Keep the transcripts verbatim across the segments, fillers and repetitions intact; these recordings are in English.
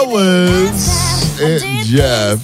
Liz and Jeff.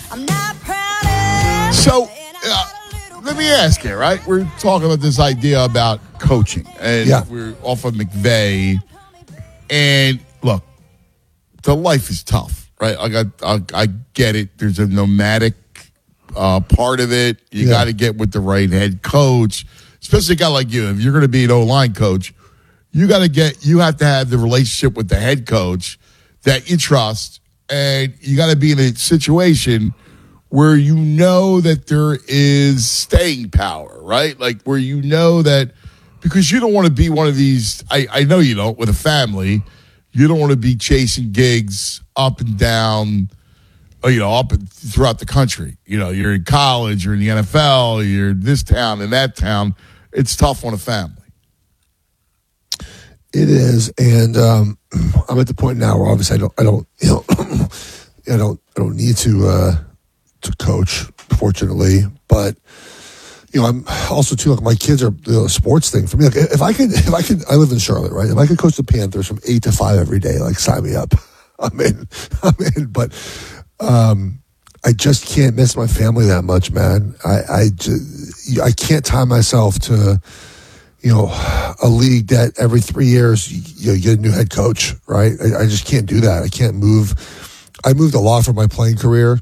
So, uh, let me ask you, right? We're talking about this idea about coaching, and yeah. we're off of McVay. And look, the life is tough, right? Like I, I, I get it. There's a nomadic uh, part of it. You yeah. got to get with the right head coach, especially a guy like you. If you're going to be an O-line coach, you got to get. You have to have the relationship with the head coach that you trust, and you got to be in a situation where you know that there is staying power, right? Like where you know that, because you don't want to be one of these, I, I know you don't, with a family, you don't want to be chasing gigs up and down, you know, up and throughout the country. You know, you're in college, you're in the N F L, you're in this town and that town. It's tough on a family. It is, and um, I'm at the point now where obviously I don't, I don't, you know, I don't, I don't need to uh, to coach, fortunately. But you know, I'm also too like my kids are you know, a sports thing for me. Like if I could, if I could, I live in Charlotte, right? If I could coach the Panthers from eight to five every day, like sign me up. I'm in, I'm in. But um, I just can't miss my family that much, man. I, I just, I can't tie myself to. You know, a league that every three years you, know, you get a new head coach, right? I, I just can't do that. I can't move. I moved a lot from my playing career.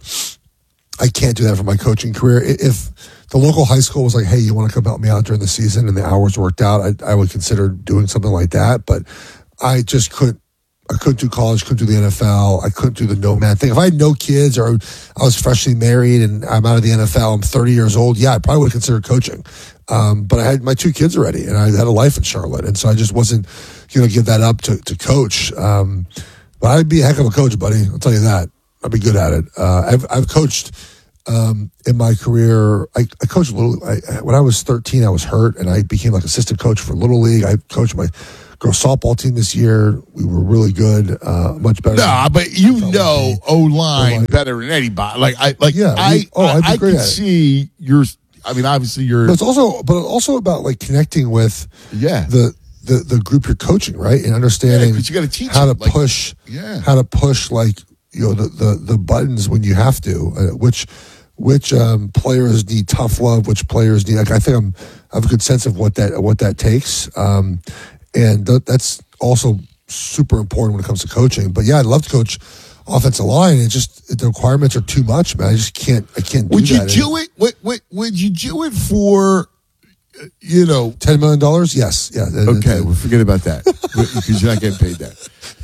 I can't do that for my coaching career. If the local high school was like, hey, you want to come help me out during the season and the hours worked out, I, I would consider doing something like that. But I just couldn't. I couldn't do college, couldn't do the N F L. I couldn't do the nomad thing. If I had no kids or I was freshly married and I'm out of the N F L, I'm thirty years old, yeah, I probably would consider coaching. Um, but I had my two kids already and I had a life in Charlotte. And so I just wasn't going to give that up to, to coach. Um, but I'd be a heck of a coach, buddy. I'll tell you that. I'd be good at it. Uh, I've, I've coached um, in my career. I, I coached Little I, when I was thirteen, I was hurt and I became like assistant coach for Little League. I coached my girls softball team this year. We were really good, uh, much better. Nah, but you know O-line better than anybody. Like I, like yeah, I, we, oh, I, I can can see your. I mean, obviously you're. But it's also, but also about like connecting with yeah the the, the group you're coaching, right, and understanding yeah, you got to teach how to like, push, yeah, how to push like you know the the, the buttons when you have to, uh, which which um, players need tough love, which players need. Like I think I'm I have a good sense of what that what that takes. Um, And th- that's also super important when it comes to coaching. But yeah, I'd love to coach offensive line. It just the requirements are too much, man. I just can't. I can't do would that. you do it? Would, would, would you do it for, uh, you know, ten million dollars? Yes. Yeah. Okay, well, forget about that because you're not getting paid that.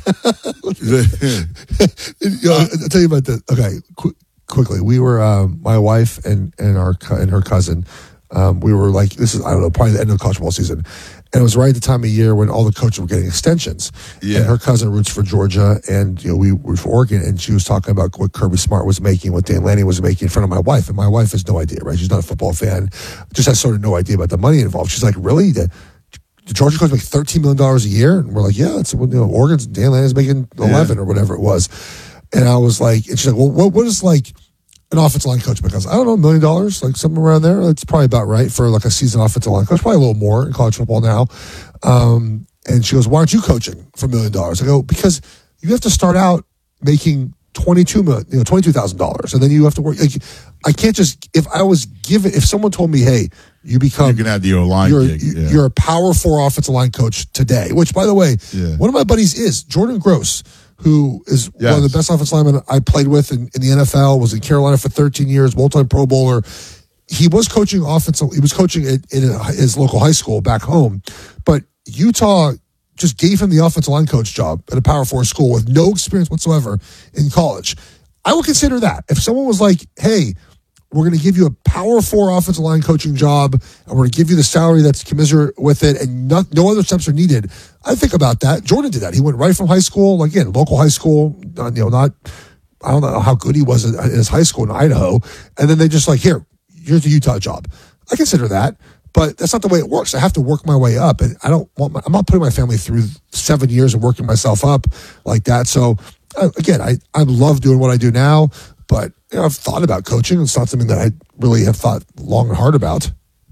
you know, I'll tell you about that. Okay, qu- quickly. We were um, my wife and and our and her cousin. Um, we were like, this is I don't know, probably the end of the college football season. And it was right at the time of year when all the coaches were getting extensions. Yeah. And her cousin roots for Georgia, and you know we root for Oregon. And she was talking about what Kirby Smart was making, what Dan Lanning was making in front of my wife. And my wife has no idea, right? She's not a football fan, just has sort of no idea about the money involved. She's like, really? The, the Georgia coach make thirteen million dollars a year? And we're like, yeah, it's you know Oregon's Dan Lanning's making eleven yeah. or whatever it was. And I was like, and she's like, well, what, what is like an offensive line coach because I don't know, a million dollars, like something around there. That's probably about right for like a seasoned offensive line coach, probably a little more in college football now. Um, and she goes, why aren't you coaching for a million dollars? I go, because you have to start out making twenty-two million, you know, twenty-two thousand dollars. And then you have to work. Like, I can't just, if I was given, if someone told me, hey, you become, you can have the O-line you're, gig, yeah. you're a power four offensive line coach today, which by the way, yeah. one of my buddies is Jordan Gross, who is yes. one of the best offensive linemen I played with in, in the N F L, was in Carolina for thirteen years, multi Pro Bowler. He was coaching offensive, he was coaching at, in his local high school back home, but Utah just gave him the offensive line coach job at a Power Four school with no experience whatsoever in college. I would consider that. If someone was like, hey, we're going to give you a Power Four offensive line coaching job, and we're going to give you the salary that's commensurate with it, and not, no other steps are needed, I think about that. Jordan did that. He went right from high school, like, again, local high school, you know, not, I don't know how good he was in his high school in Idaho, and then they just like, here, here's the Utah job. I consider that. But that's not the way it works. I have to work my way up, and I don't want. My, I'm not putting my family through seven years of working myself up like that. So, uh, again, I I love doing what I do now, but you know, I've thought about coaching. It's not something that I really have thought long and hard about.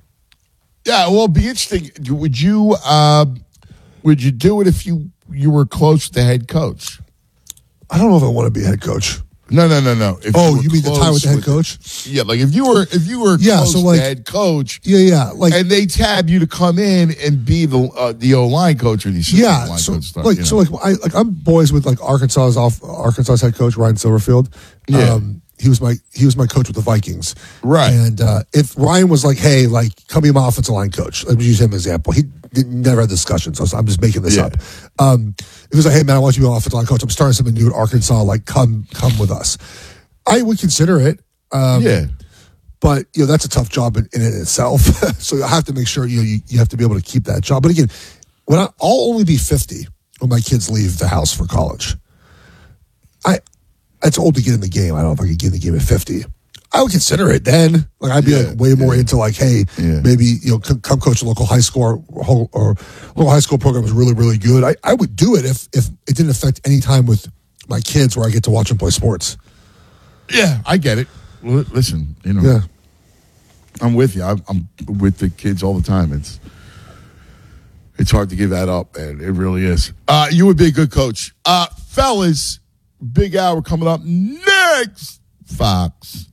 Yeah, well, it'd be interesting. Would you uh, would you do it if you you were close to the head coach? I don't know if I want to be a head coach. No, no, no, no. If Oh, were you mean the close time with the head with- coach? Yeah, like if you were if you were Yeah, close so to like- the head coach, Yeah, yeah. Like, and they tab you to come in and be the uh, the O line coach or the assistant yeah. line So, coach. Stuff, like, you know? so like, I like I'm boys with like Arkansas's off Arkansas's head coach Ryan Silverfield. Yeah. Um, he was my he was my coach with the Vikings. Right. And uh, if Ryan was like, hey, like, come be my offensive line coach, let me use him as an example. He did, never had discussions, so I'm just making this Yeah. up. Um, if he was like, hey man, I want you to be my offensive line coach. I'm starting something new at Arkansas. Like, come come with us. I would consider it. Um, yeah. But you know that's a tough job in, in it itself. So you have to make sure you, know, you you have to be able to keep that job. But again, when I, I'll only be fifty when my kids leave the house for college. I it's old to get in the game. I don't know if I could get in the game at fifty. I would consider it then. Like I'd be Yeah, like way more yeah. into like, hey, Yeah. maybe you know come, come coach a local high school or, or, or local high school program is really really good. I, I would do it if if it didn't affect any time with my kids where I get to watch them play sports. Yeah, I get it. L- listen, you know, Yeah. I'm with you. I'm, I'm with the kids all the time. It's it's hard to give that up, man. It really is. Uh, you would be a good coach. Uh, fellas, big hour coming up next. Fox.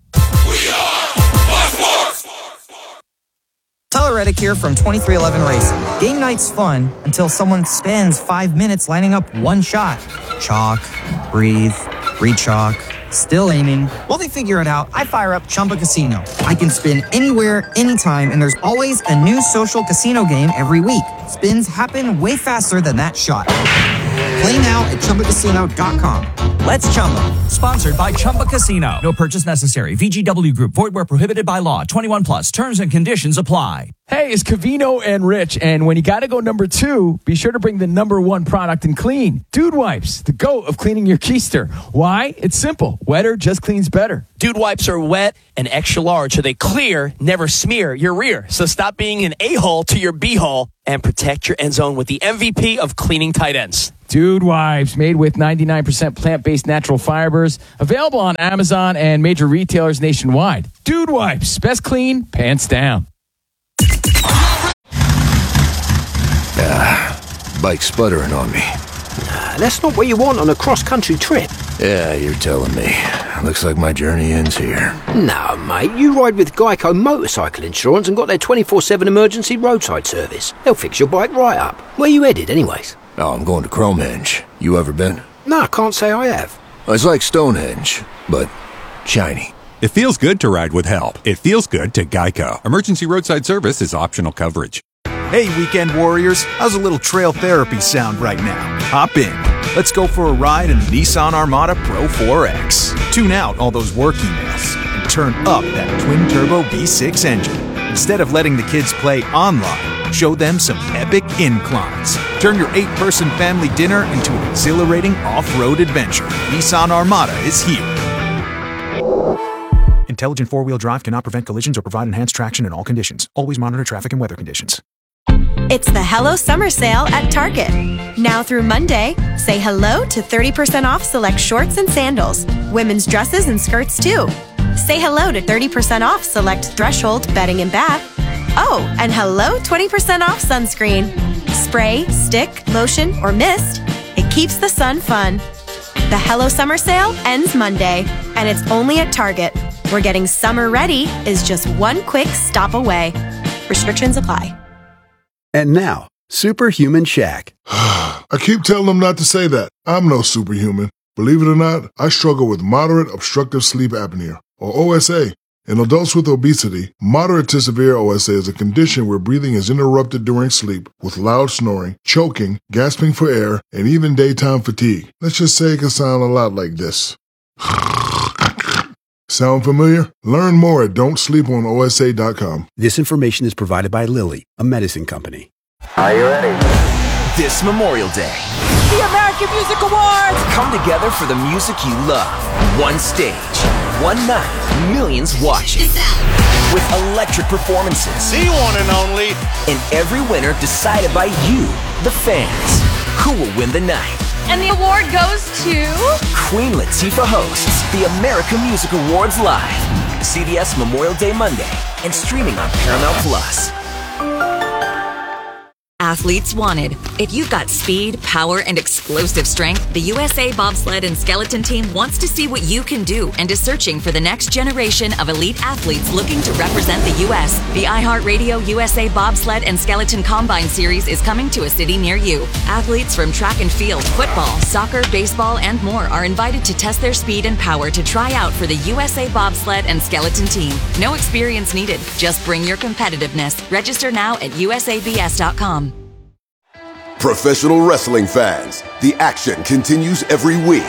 Tyler Reddick here from twenty-three eleven Racing. Game night's fun until someone spends five minutes lining up one shot. Chalk, breathe, re-chalk, still aiming. While they figure it out, I fire up Chumba Casino. I can spin anywhere, anytime, and there's always a new social casino game every week. Spins happen way faster than that shot. Play now at Chumba Casino dot com. Let's Chumba. Sponsored by Chumba Casino. No purchase necessary. V G W Group. Void where prohibited by law. twenty-one plus. Terms and conditions apply. Hey, it's Cavino and Rich, and when you got to go number two, be sure to bring the number one product in clean. Dude Wipes, the GOAT of cleaning your keister. Why? It's simple. Wetter just cleans better. Dude Wipes are wet and extra large, so they clear, never smear your rear. So stop being an a-hole to your b-hole and protect your end zone with the M V P of cleaning tight ends. Dude Wipes, made with ninety-nine percent plant-based natural fibers. Available on Amazon and major retailers nationwide. Dude Wipes, best clean, pants down. Bike sputtering on me. That's not what you want on a cross-country trip. Yeah, you're telling me. Looks like my journey ends here. No, mate, you ride with Geico Motorcycle Insurance and got their twenty-four seven emergency roadside service. They'll fix your bike right up. Where you headed, anyways? Oh, I'm going to Cromehenge. You ever been? No, I can't say I have. It's like Stonehenge, but shiny. It feels good to ride with help. It feels good to Geico. Emergency roadside service is optional coverage. Hey, weekend warriors, how's a little trail therapy sound right now? Hop in. Let's go for a ride in the Nissan Armada Pro four X. Tune out all those work emails and turn up that twin-turbo V six engine. Instead of letting the kids play online, show them some epic inclines. Turn your eight-person family dinner into an exhilarating off-road adventure. Nissan Armada is here. Intelligent four-wheel drive cannot prevent collisions or provide enhanced traction in all conditions. Always monitor traffic and weather conditions. It's the Hello Summer Sale at Target. Now through Monday, say hello to thirty percent off select shorts and sandals, women's dresses and skirts too. Say hello to thirty percent off select Threshold bedding and bath. Oh, and hello twenty percent off sunscreen. Spray, stick, lotion, or mist. It keeps the sun fun. The Hello Summer Sale ends Monday, and it's only at Target, where getting summer ready is just one quick stop away. Restrictions apply. And now, Superhuman Shaq. I keep telling them not to say that. I'm no superhuman. Believe it or not, I struggle with moderate obstructive sleep apnea, or O S A. In adults with obesity, moderate to severe O S A is a condition where breathing is interrupted during sleep with loud snoring, choking, gasping for air, and even daytime fatigue. Let's just say it can sound a lot like this. Sound familiar? Learn more at don't sleep on O S A dot com. This information is provided by Lilly, a medicine company. Are you ready? This Memorial Day, the American Music Awards come together for the music you love. One stage, one night, millions watching. With electric performances. The one and only. And every winner decided by you, the fans. Who will win the night? And the award goes to... Queen Latifah hosts the American Music Awards live. C B S Memorial Day Monday and streaming on Paramount Plus. athletes wanted. If you've got speed, power, and explosive strength, the U S A Bobsled and Skeleton Team wants to see what you can do and is searching for the next generation of elite athletes looking to represent the U S. The iHeartRadio U S A Bobsled and Skeleton Combine Series is coming to a city near you. Athletes from track and field, football, soccer, baseball, and more are invited to test their speed and power to try out for the U S A Bobsled and Skeleton Team. No experience needed. Just bring your competitiveness. Register now at U S A B S dot com. Professional wrestling fans, the action continues every week.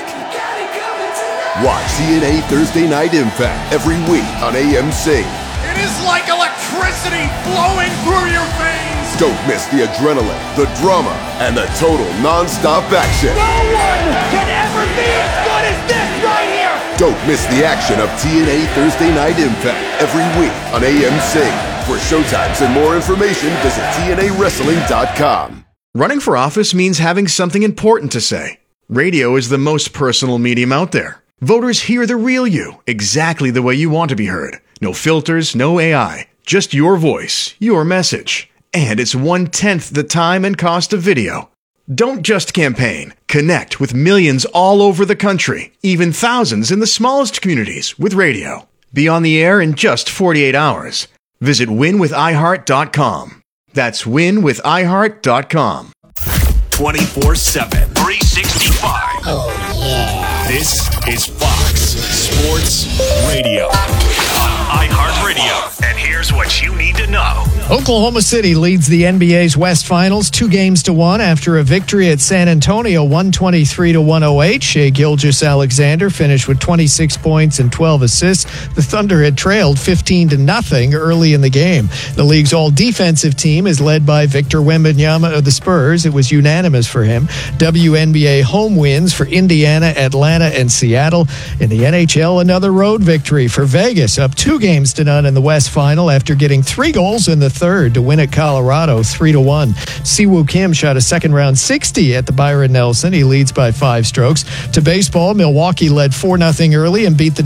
Watch T N A Thursday Night Impact every week on A M C. It is like electricity flowing through your veins. Don't miss the adrenaline, the drama, and the total non-stop action. No one can ever be as good as this right here. Don't miss the action of T N A Thursday Night Impact every week on A M C. For showtimes and more information, visit T N A wrestling dot com. Running for office means having something important to say. Radio is the most personal medium out there. Voters hear the real you, exactly the way you want to be heard. No filters, no A I, just your voice, your message. And it's one-tenth the time and cost of video. Don't just campaign. Connect with millions all over the country, even thousands in the smallest communities with radio. Be on the air in just forty-eight hours. Visit win with i heart dot com. That's win with i heart dot com. twenty-four seven, three sixty-five. Oh, yeah. This is Fox Sports Radio on iHeartRadio. And here's what you need to know. Oklahoma City leads the N B A's West Finals two games to one after a victory at San Antonio, one twenty-three to one oh eight. Shai Gilgeous-Alexander finished with twenty-six points and twelve assists. The Thunder had trailed fifteen to nothing early in the game. The league's all-defensive team is led by Victor Wembanyama of the Spurs. It was unanimous for him. W N B A home wins for Indiana, Atlanta, and Seattle. In the N H L, another road victory for Vegas, up two games to none in the West Final after getting three goals in the third to win at Colorado three to one. Siwoo Kim shot a second round sixty at the Byron Nelson. He leads by five strokes. To baseball, Milwaukee led four nothing early and beat the